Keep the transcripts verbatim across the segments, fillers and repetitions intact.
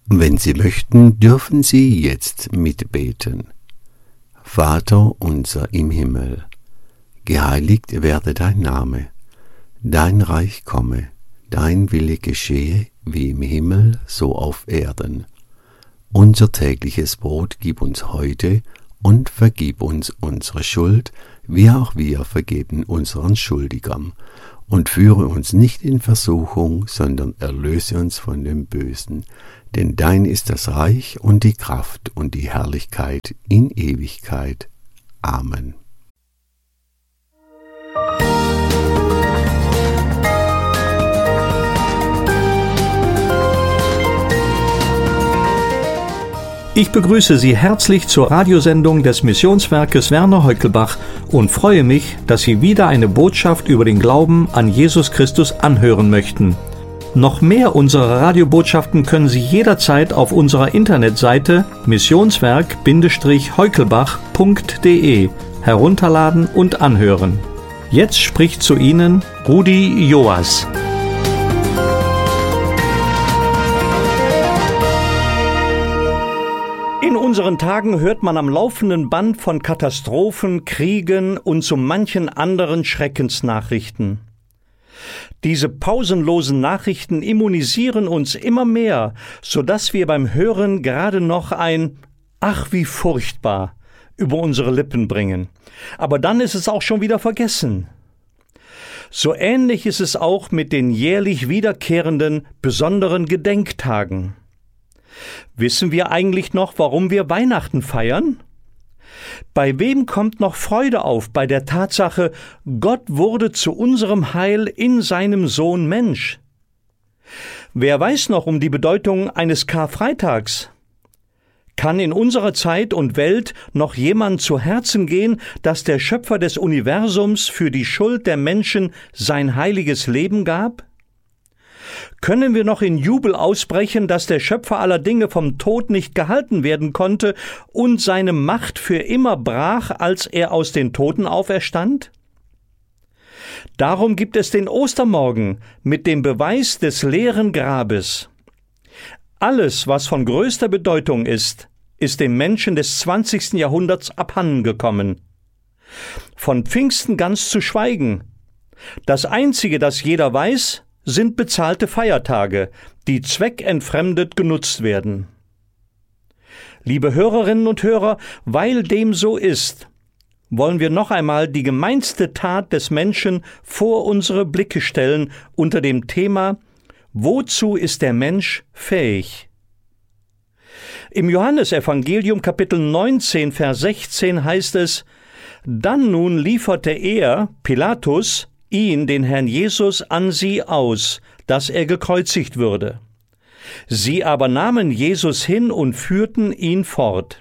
Wenn Sie möchten, dürfen Sie jetzt mitbeten. Vater unser im Himmel, geheiligt werde dein Name, dein Reich komme, dein Wille geschehe, wie im Himmel, so auf Erden. Unser tägliches Brot gib uns heute und vergib uns unsere Schuld, wie auch wir vergeben unseren Schuldigern. Und führe uns nicht in Versuchung, sondern erlöse uns von dem Bösen. Denn dein ist das Reich und die Kraft und die Herrlichkeit in Ewigkeit. Amen. Ich begrüße Sie herzlich zur Radiosendung des Missionswerkes Werner Heukelbach und freue mich, dass Sie wieder eine Botschaft über den Glauben an Jesus Christus anhören möchten. Noch mehr unserer Radiobotschaften können Sie jederzeit auf unserer Internetseite missionswerk Heukelbach punkt de herunterladen und anhören. Jetzt spricht zu Ihnen Rudi Joas. In unseren Tagen hört man am laufenden Band von Katastrophen, Kriegen und so manchen anderen Schreckensnachrichten. Diese pausenlosen Nachrichten immunisieren uns immer mehr, sodass wir beim Hören gerade noch ein »Ach, wie furchtbar« über unsere Lippen bringen. Aber dann ist es auch schon wieder vergessen. So ähnlich ist es auch mit den jährlich wiederkehrenden besonderen Gedenktagen. Wissen wir eigentlich noch, warum wir Weihnachten feiern? Bei wem kommt noch Freude auf bei der Tatsache, Gott wurde zu unserem Heil in seinem Sohn Mensch? Wer weiß noch um die Bedeutung eines Karfreitags? Kann in unserer Zeit und Welt noch jemand zu Herzen gehen, dass der Schöpfer des Universums für die Schuld der Menschen sein heiliges Leben gab? Können wir noch in Jubel ausbrechen, dass der Schöpfer aller Dinge vom Tod nicht gehalten werden konnte und seine Macht für immer brach, als er aus den Toten auferstand? Darum gibt es den Ostermorgen mit dem Beweis des leeren Grabes. Alles, was von größter Bedeutung ist, ist dem Menschen des zwanzigsten Jahrhunderts abhandengekommen. Von Pfingsten ganz zu schweigen. Das Einzige, das jeder weiß, sind bezahlte Feiertage, die zweckentfremdet genutzt werden. Liebe Hörerinnen und Hörer, weil dem so ist, wollen wir noch einmal die gemeinste Tat des Menschen vor unsere Blicke stellen unter dem Thema »Wozu ist der Mensch fähig?« Im Johannesevangelium Kapitel neunzehn, Vers sechzehn heißt es: »Dann nun lieferte er, Pilatus, ihn, den Herrn Jesus, an sie aus, dass er gekreuzigt würde. Sie aber nahmen Jesus hin und führten ihn fort.«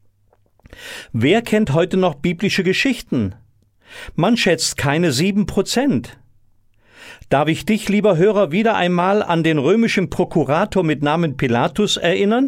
Wer kennt heute noch biblische Geschichten? Man schätzt keine sieben Prozent. Darf ich dich, lieber Hörer, wieder einmal an den römischen Prokurator mit Namen Pilatus erinnern?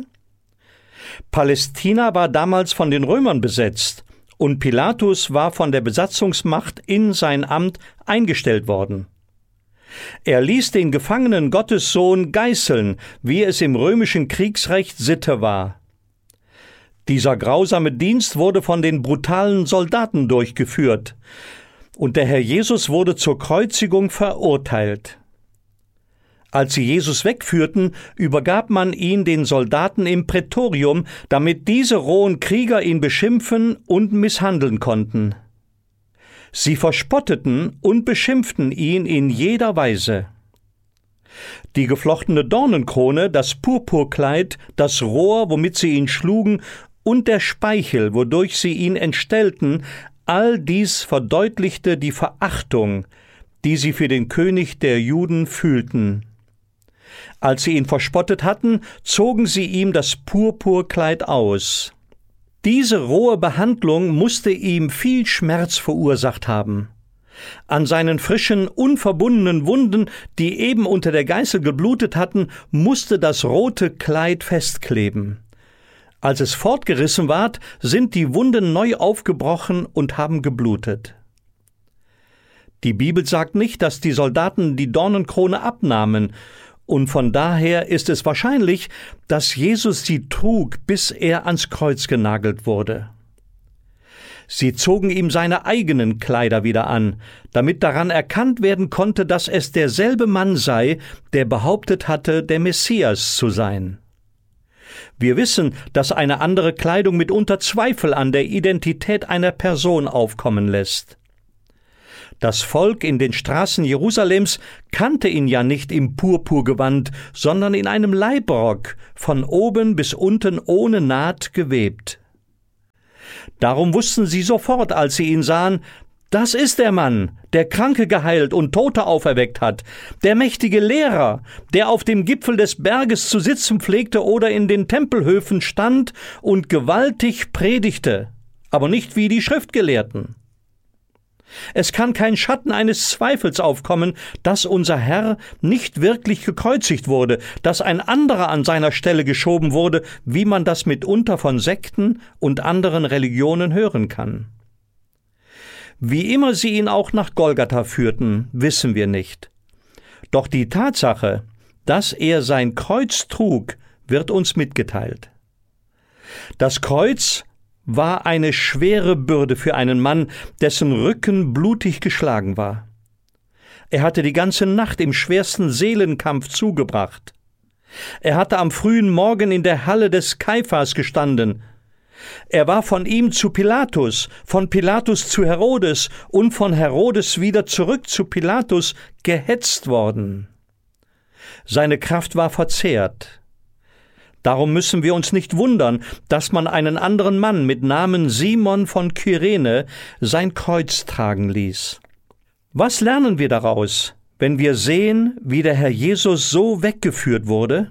Palästina war damals von den Römern besetzt, und Pilatus war von der Besatzungsmacht in sein Amt eingestellt worden. Er ließ den gefangenen Gottessohn geißeln, wie es im römischen Kriegsrecht Sitte war. Dieser grausame Dienst wurde von den brutalen Soldaten durchgeführt, und der Herr Jesus wurde zur Kreuzigung verurteilt. Als sie Jesus wegführten, übergab man ihn den Soldaten im Prätorium, damit diese rohen Krieger ihn beschimpfen und misshandeln konnten. Sie verspotteten und beschimpften ihn in jeder Weise. Die geflochtene Dornenkrone, das Purpurkleid, das Rohr, womit sie ihn schlugen, und der Speichel, wodurch sie ihn entstellten, all dies verdeutlichte die Verachtung, die sie für den König der Juden fühlten. Als sie ihn verspottet hatten, zogen sie ihm das Purpurkleid aus. Diese rohe Behandlung musste ihm viel Schmerz verursacht haben. An seinen frischen, unverbundenen Wunden, die eben unter der Geißel geblutet hatten, musste das rote Kleid festkleben. Als es fortgerissen ward, sind die Wunden neu aufgebrochen und haben geblutet. Die Bibel sagt nicht, dass die Soldaten die Dornenkrone abnahmen und von daher ist es wahrscheinlich, dass Jesus sie trug, bis er ans Kreuz genagelt wurde. Sie zogen ihm seine eigenen Kleider wieder an, damit daran erkannt werden konnte, dass es derselbe Mann sei, der behauptet hatte, der Messias zu sein. Wir wissen, dass eine andere Kleidung mitunter Zweifel an der Identität einer Person aufkommen lässt. Das Volk in den Straßen Jerusalems kannte ihn ja nicht im Purpurgewand, sondern in einem Leibrock, von oben bis unten ohne Naht gewebt. Darum wussten sie sofort, als sie ihn sahen, das ist der Mann, der Kranke geheilt und Tote auferweckt hat, der mächtige Lehrer, der auf dem Gipfel des Berges zu sitzen pflegte oder in den Tempelhöfen stand und gewaltig predigte, aber nicht wie die Schriftgelehrten. Es kann kein Schatten eines Zweifels aufkommen, dass unser Herr nicht wirklich gekreuzigt wurde, dass ein anderer an seiner Stelle geschoben wurde, wie man das mitunter von Sekten und anderen Religionen hören kann. Wie immer sie ihn auch nach Golgatha führten, wissen wir nicht. Doch die Tatsache, dass er sein Kreuz trug, wird uns mitgeteilt. Das Kreuz war eine schwere Bürde für einen Mann, dessen Rücken blutig geschlagen war. Er hatte die ganze Nacht im schwersten Seelenkampf zugebracht. Er hatte am frühen Morgen in der Halle des Kaiphas gestanden. Er war von ihm zu Pilatus, von Pilatus zu Herodes und von Herodes wieder zurück zu Pilatus gehetzt worden. Seine Kraft war verzehrt. Darum müssen wir uns nicht wundern, dass man einen anderen Mann mit Namen Simon von Kyrene sein Kreuz tragen ließ. Was lernen wir daraus, wenn wir sehen, wie der Herr Jesus so weggeführt wurde?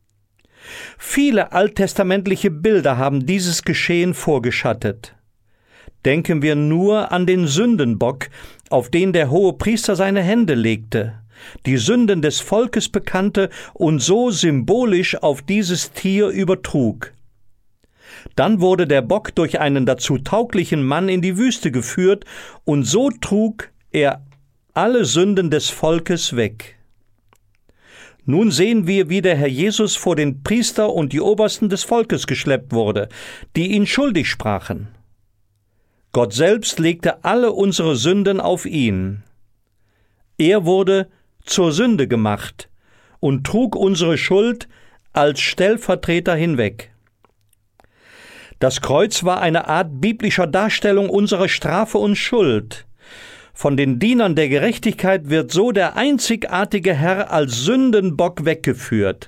Viele alttestamentliche Bilder haben dieses Geschehen vorgeschattet. Denken wir nur an den Sündenbock, auf den der Hohepriester seine Hände legte, die Sünden des Volkes bekannte und so symbolisch auf dieses Tier übertrug. Dann wurde der Bock durch einen dazu tauglichen Mann in die Wüste geführt, und so trug er alle Sünden des Volkes weg. Nun sehen wir, wie der Herr Jesus vor den Priester und die Obersten des Volkes geschleppt wurde, die ihn schuldig sprachen. Gott selbst legte alle unsere Sünden auf ihn. Er wurde zur Sünde gemacht und trug unsere Schuld als Stellvertreter hinweg. Das Kreuz war eine Art biblischer Darstellung unserer Strafe und Schuld. Von den Dienern der Gerechtigkeit wird so der einzigartige Herr als Sündenbock weggeführt.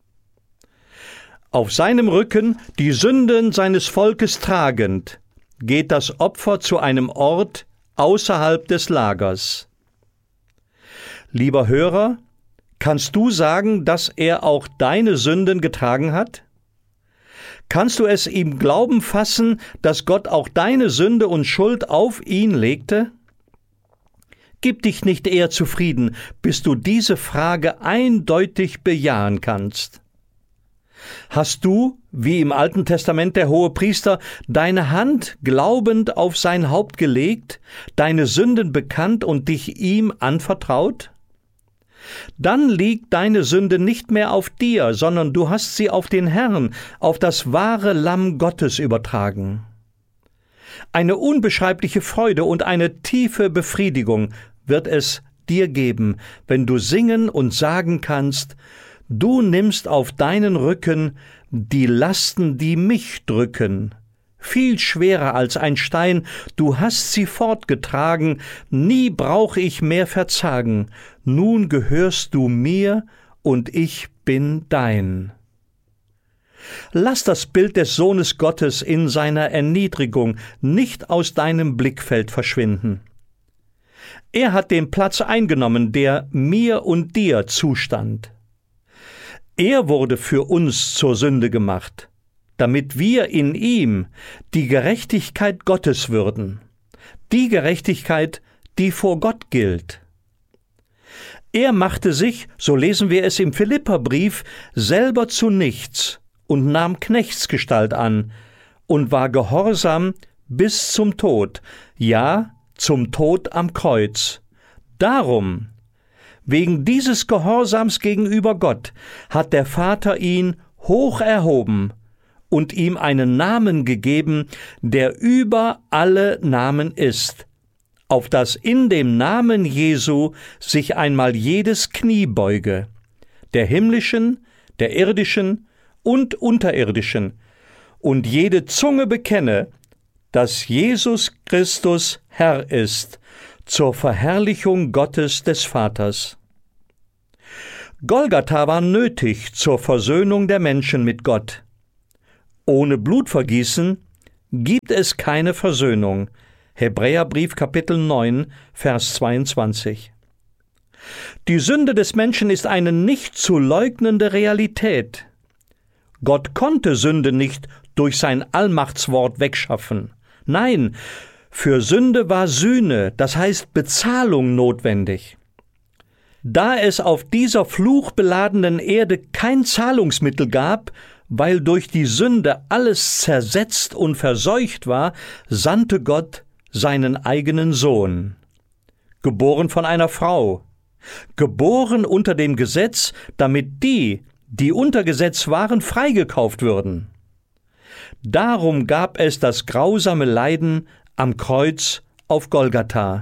Auf seinem Rücken, die Sünden seines Volkes tragend, geht das Opfer zu einem Ort außerhalb des Lagers. Lieber Hörer, kannst du sagen, dass er auch deine Sünden getragen hat? Kannst du es ihm Glauben fassen, dass Gott auch deine Sünde und Schuld auf ihn legte? Gib dich nicht eher zufrieden, bis du diese Frage eindeutig bejahen kannst. Hast du, wie im Alten Testament der Hohepriester, deine Hand glaubend auf sein Haupt gelegt, deine Sünden bekannt und dich ihm anvertraut? Dann liegt deine Sünde nicht mehr auf dir, sondern du hast sie auf den Herrn, auf das wahre Lamm Gottes übertragen. Eine unbeschreibliche Freude und eine tiefe Befriedigung wird es dir geben, wenn du singen und sagen kannst, du nimmst auf deinen Rücken die Lasten, die mich drücken. Viel schwerer als ein Stein, du hast sie fortgetragen, nie brauch ich mehr verzagen, nun gehörst du mir und ich bin dein. Lass das Bild des Sohnes Gottes in seiner Erniedrigung nicht aus deinem Blickfeld verschwinden. Er hat den Platz eingenommen, der mir und dir zustand. Er wurde für uns zur Sünde gemacht, damit wir in ihm die Gerechtigkeit Gottes würden, die Gerechtigkeit, die vor Gott gilt. Er machte sich, so lesen wir es im Philipperbrief, selber zu nichts und nahm Knechtsgestalt an und war gehorsam bis zum Tod, ja, zum Tod am Kreuz. Darum, Wegen dieses Gehorsams gegenüber Gott hat der Vater ihn hoch erhoben und ihm einen Namen gegeben, der über alle Namen ist, auf dass in dem Namen Jesu sich einmal jedes Knie beuge, der himmlischen, der irdischen und unterirdischen, und jede Zunge bekenne, dass Jesus Christus Herr ist, zur Verherrlichung Gottes des Vaters. Golgatha war nötig zur Versöhnung der Menschen mit Gott. Ohne Blutvergießen gibt es keine Versöhnung. Hebräerbrief Kapitel neun, Vers zweiundzwanzig. Die Sünde des Menschen ist eine nicht zu leugnende Realität. Gott konnte Sünde nicht durch sein Allmachtswort wegschaffen. Nein, für Sünde war Sühne, das heißt Bezahlung, notwendig. Da es auf dieser fluchbeladenen Erde kein Zahlungsmittel gab, weil durch die Sünde alles zersetzt und verseucht war, sandte Gott seinen eigenen Sohn. Geboren von einer Frau, geboren unter dem Gesetz, damit die, die unter Gesetz waren, freigekauft würden. Darum gab es das grausame Leiden am Kreuz auf Golgatha.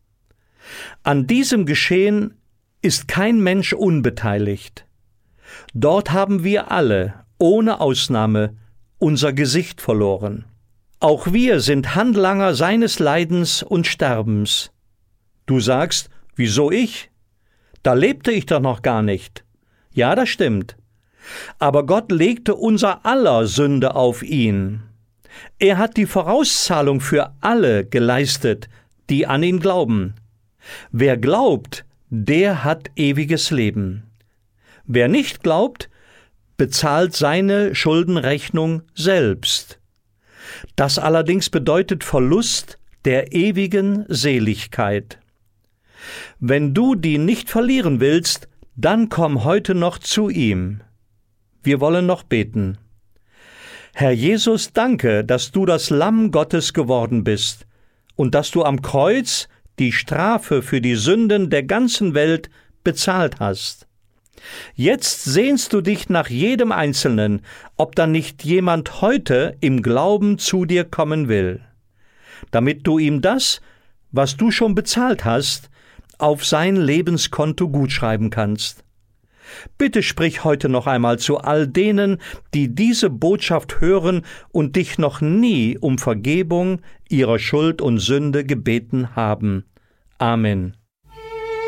An diesem Geschehen ist kein Mensch unbeteiligt. Dort haben wir alle, ohne Ausnahme, unser Gesicht verloren. Auch wir sind Handlanger seines Leidens und Sterbens. Du sagst, wieso ich? Da lebte ich doch noch gar nicht. Ja, das stimmt. Aber Gott legte unser aller Sünde auf ihn. Er hat die Vorauszahlung für alle geleistet, die an ihn glauben. Wer glaubt, der hat ewiges Leben. Wer nicht glaubt, bezahlt seine Schuldenrechnung selbst. Das allerdings bedeutet Verlust der ewigen Seligkeit. Wenn du die nicht verlieren willst, dann komm heute noch zu ihm. Wir wollen noch beten. Herr Jesus, danke, dass du das Lamm Gottes geworden bist und dass du am Kreuz die Strafe für die Sünden der ganzen Welt bezahlt hast. Jetzt sehnst du dich nach jedem Einzelnen, ob da nicht jemand heute im Glauben zu dir kommen will, damit du ihm das, was du schon bezahlt hast, auf sein Lebenskonto gutschreiben kannst. Bitte sprich heute noch einmal zu all denen, die diese Botschaft hören und dich noch nie um Vergebung ihrer Schuld und Sünde gebeten haben. Amen.